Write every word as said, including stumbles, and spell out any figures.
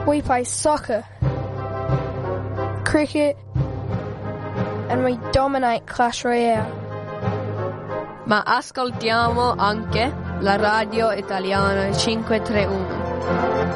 We play soccer, cricket, and we dominate Clash Royale. Ma ascoltiamo anche la radio italiana cinque tre uno.